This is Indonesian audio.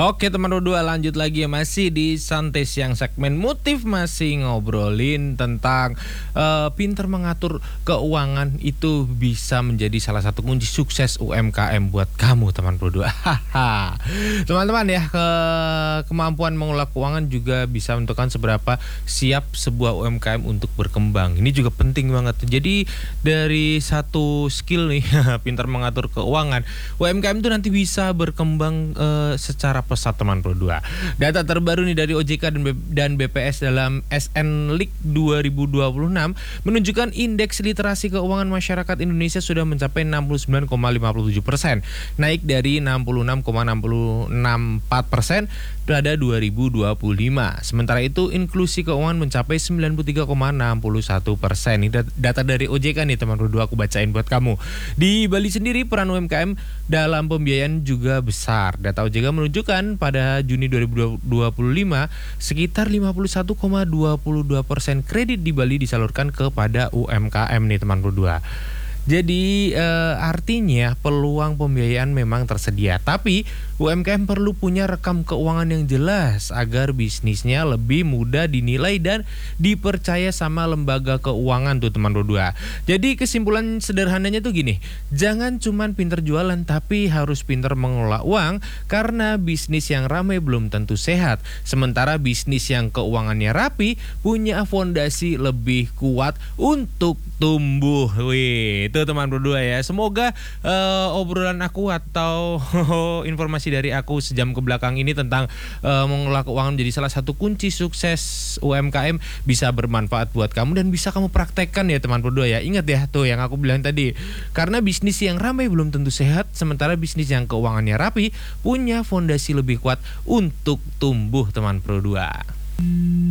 Oke teman berdua, lanjut lagi ya, masih di Santai Siang segmen Motif, masih ngobrolin tentang pinter mengatur keuangan itu bisa menjadi salah satu kunci sukses UMKM buat kamu teman berdua. Teman-teman ya, kemampuan mengelola keuangan juga bisa menentukan seberapa siap sebuah UMKM untuk berkembang. Ini juga penting banget. Jadi dari satu skill nih pinter mengatur keuangan, UMKM itu nanti bisa berkembang secara pesat teman berdua. Data terbaru nih dari OJK dan BPS dalam SN League 2026 menunjukkan indeks literasi keuangan masyarakat Indonesia sudah mencapai 69,57%, naik dari 66,664% pada 2025. Sementara itu inklusi keuangan mencapai 93,61%. Ini data dari OJK nih teman berdua, aku bacain buat kamu. Di Bali sendiri peran UMKM dalam pembiayaan juga besar. Data OJK menunjukkan pada Juni 2025 sekitar 51,22% kredit di Bali disalurkan kepada UMKM nih teman berdua. Jadi artinya peluang pembiayaan memang tersedia, tapi UMKM perlu punya rekam keuangan yang jelas agar bisnisnya lebih mudah dinilai dan dipercaya sama lembaga keuangan tuh teman berdua. Jadi kesimpulan sederhananya tuh gini, jangan cuman pinter jualan tapi harus pinter mengelola uang, karena bisnis yang ramai belum tentu sehat, sementara bisnis yang keuangannya rapi punya fondasi lebih kuat untuk tumbuh. Wih, itu teman berdua ya. Semoga obrolan aku atau informasi dari aku sejam ke belakang ini tentang mengelola keuangan menjadi salah satu kunci sukses UMKM bisa bermanfaat buat kamu dan bisa kamu praktekkan ya teman berdua ya. Ingat ya tuh yang aku bilang tadi, karena bisnis yang ramai belum tentu sehat, sementara bisnis yang keuangannya rapi punya fondasi lebih kuat untuk tumbuh teman berdua.